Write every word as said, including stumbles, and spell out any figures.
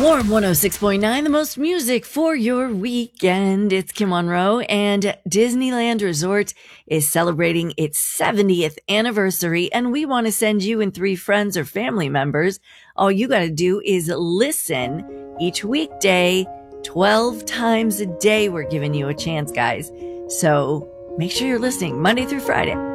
Warm one oh six point nine, the most music for your weekend. It's Kim Monroe, and Disneyland Resort is celebrating its seventieth anniversary, and we want to send you and three friends or family members. All you got to do is listen each weekday, twelve times a day. We're giving you a chance, guys. So make sure you're listening Monday through Friday.